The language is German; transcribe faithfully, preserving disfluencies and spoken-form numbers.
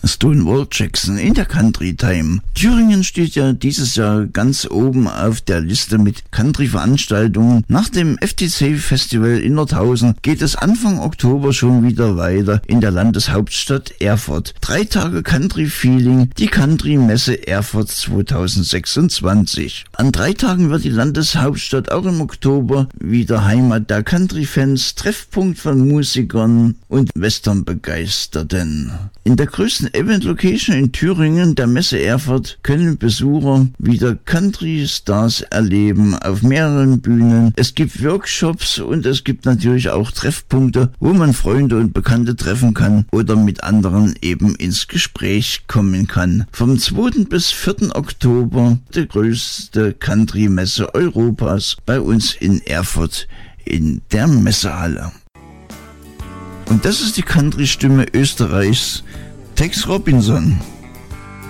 Stonewall Jackson in der Country Time. Thüringen steht ja dieses Jahr ganz oben auf der Liste mit Country-Veranstaltungen. Nach dem F T C-Festival in Nordhausen geht es Anfang Oktober schon wieder weiter in der Landeshauptstadt Erfurt. Drei Tage Country-Feeling, die Country-Messe Erfurt zweitausendsechsundzwanzig. An drei Tagen wird die Landeshauptstadt auch im Oktober wieder Heimat der Country-Fans, Treffpunkt von Musikern und Western-Begeisterten. In der größten Event-Location in Thüringen, der Messe Erfurt, können Besucher wieder Country-Stars erleben auf mehreren Bühnen. Es gibt Workshops und es gibt natürlich auch Treffpunkte, wo man Freunde und Bekannte treffen kann oder mit anderen eben ins Gespräch kommen kann. Vom zweiten bis vierten Oktober die größte Country-Messe Europas bei uns in Erfurt in der Messehalle. Und das ist die Country-Stimme Österreichs, Tex Robinson.